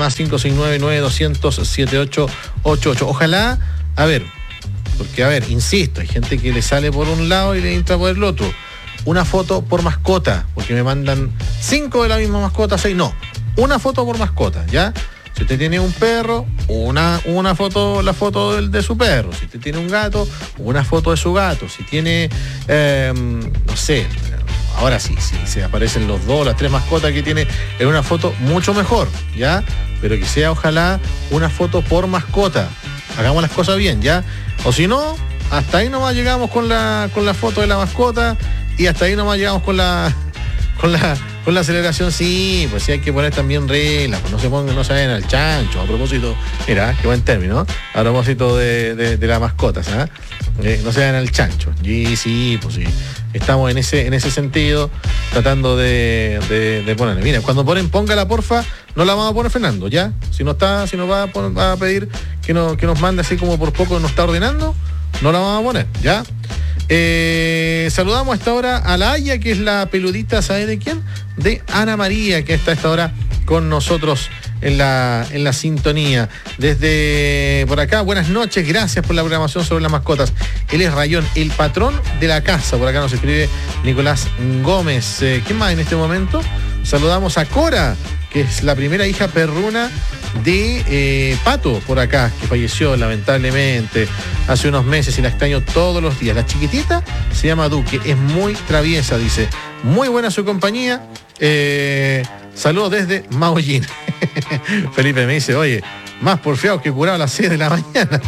más 569-9200-7888. Ojalá, porque insisto, hay gente que le sale por un lado y le entra por el otro. Una foto por mascota, porque me mandan 5 de la misma mascota, 6, no. Una foto por mascota, ¿ya? Si usted tiene un perro, una foto, la foto de su perro. Si usted tiene un gato, una foto de su gato. Si tiene, no sé, ahora sí, se aparecen los 2, las 3 mascotas que tiene en una foto, mucho mejor, ¿ya? Pero que sea, ojalá, una foto por mascota. Hagamos las cosas bien, ¿ya? O si no, hasta ahí nomás llegamos con la foto de la mascota y hasta ahí nomás llegamos con la celebración. Sí, pues sí hay que poner también reglas, pues no se vayan al chancho. A propósito, mira, qué buen término, a propósito de las mascotas, ¿eh? No se vayan al chancho. Y sí, pues sí, estamos en ese sentido, tratando de ponerle. Mira, cuando póngala porfa, no la vamos a poner Fernando, ¿ya? Si nos va a pedir que nos mande así como por poco nos está ordenando, no la vamos a poner, ¿ya? Saludamos a esta hora a la Aya, que es la peludita, ¿sabe de quién? De Ana María, que está a esta hora con nosotros en la sintonía. Desde por acá, buenas noches, gracias por la programación sobre las mascotas. Él es Rayón, el patrón de la casa. Por acá nos escribe Nicolás Gómez. ¿Quién más en este momento? Saludamos a Cora, que es la primera hija perruna de Pato por acá, que falleció lamentablemente hace unos meses y la extraño todos los días. La chiquitita se llama Duque, es muy traviesa, dice. Muy buena su compañía. Saludos desde Maullín. Felipe me dice, oye, más porfiado que curado a las 6 de la mañana.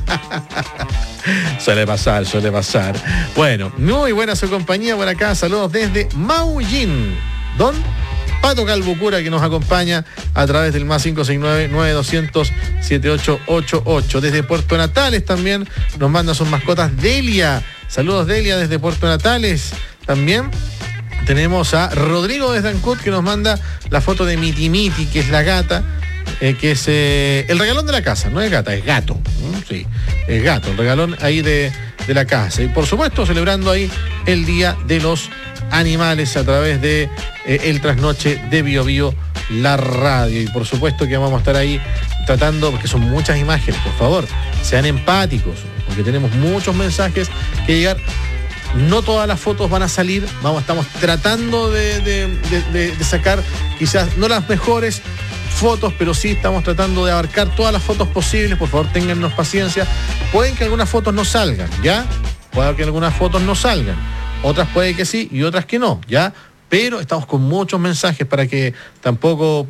Suele pasar. Bueno, muy buena su compañía por acá. Saludos desde Maullín. Don Pato Calbucura, que nos acompaña a través del más 569-9200-7888. Desde Puerto Natales también nos manda sus mascotas Delia. Saludos Delia desde Puerto Natales. También tenemos a Rodrigo desde Ancud, que nos manda la foto de Miti Miti, que es la gata, que es el regalón de la casa. No es gata, es gato. Sí, es gato, el regalón ahí de la casa. Y por supuesto celebrando ahí el Día de los Animales a través de el trasnoche de Bio Bio, la radio. Y por supuesto que vamos a estar ahí tratando, porque son muchas imágenes, por favor, sean empáticos, porque tenemos muchos mensajes que llegar. No todas las fotos van a salir, estamos tratando de sacar quizás no las mejores fotos, pero sí estamos tratando de abarcar todas las fotos posibles. Por favor, téngannos paciencia. Pueden que algunas fotos no salgan, ¿ya? Puede que algunas fotos no salgan. Otras puede que sí y otras que no, ¿ya? Pero estamos con muchos mensajes para que tampoco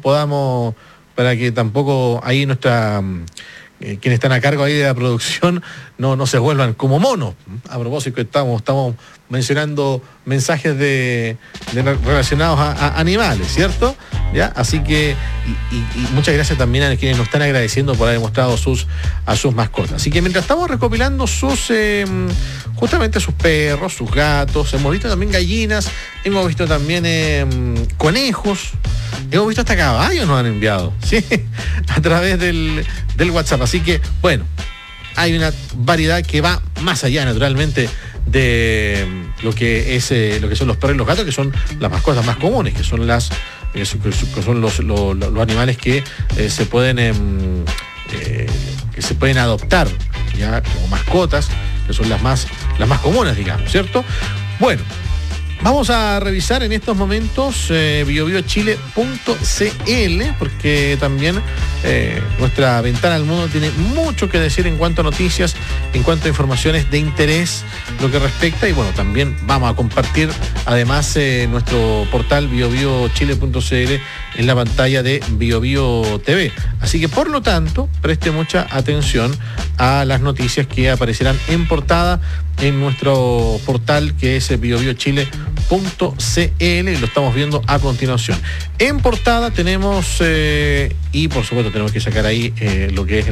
ahí quienes están a cargo ahí de la producción no se vuelvan como monos. A propósito, estamos mencionando mensajes relacionados a animales, ¿cierto? ¿Ya? Así que y muchas gracias también a quienes nos están agradeciendo por haber mostrado a sus mascotas. Así que mientras estamos recopilando justamente sus perros, sus gatos, hemos visto también gallinas, hemos visto también conejos, hemos visto hasta caballos nos han enviado, ¿sí? A través del WhatsApp. Así que, bueno, hay una variedad que va más allá, naturalmente, de lo que son los perros y los gatos, que son las mascotas más comunes, que son los animales que se pueden adoptar ya como mascotas, que son las más comunes, digamos, ¿cierto? Bueno, vamos a revisar en estos momentos biobiochile.cl, porque también nuestra ventana al mundo tiene mucho que decir en cuanto a noticias, en cuanto a informaciones de interés, lo que respecta. Y bueno, también vamos a compartir además nuestro portal biobiochile.cl en la pantalla de BioBio TV. Así que por lo tanto, preste mucha atención a las noticias que aparecerán en portada en nuestro portal, que es biobiochile.cl, y lo estamos viendo a continuación. En portada tenemos y por supuesto tenemos que sacar ahí lo que es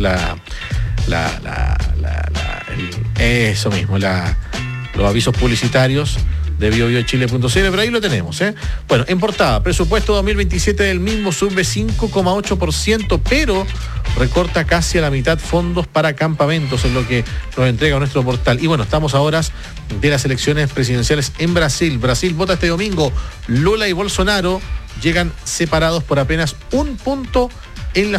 los avisos publicitarios de biobiochile.cl, pero ahí lo tenemos, ¿eh? Bueno, en portada, presupuesto 2027 del mismo sube 5,8%, pero recorta casi a la mitad fondos para campamentos, es lo que nos entrega nuestro portal. Y bueno, estamos a horas de las elecciones presidenciales en Brasil. Brasil vota este domingo. Lula y Bolsonaro llegan separados por apenas un punto en la